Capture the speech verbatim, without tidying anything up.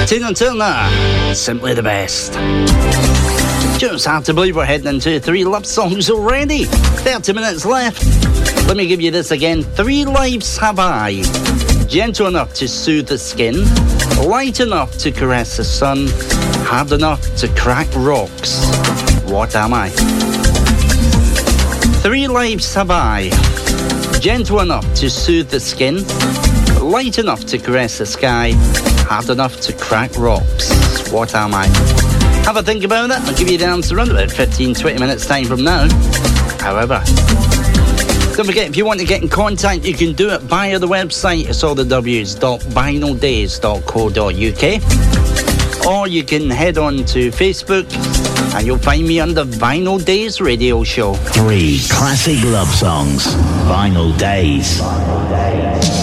Tina Turner, simply the best. Just hard to believe we're heading into three love songs already. thirty minutes left. Let me give you this again. Three lives have I. Gentle enough to soothe the skin, light enough to caress the sun, hard enough to crack rocks. What am I? Three lives have I. Gentle enough to soothe the skin, light enough to caress the sky, hard enough to crack rocks. What am I? Have a think about it. I'll give you the answer in about fifteen to twenty minutes time from now. However, don't forget, if you want to get in contact, you can do it via the website. It's all the w's dot vinyl days dot co dot uk. Or you can head on to Facebook and you'll find me under Vinyl Days Radio Show. Three classic love songs. Vinyl Days. Vinyl Days.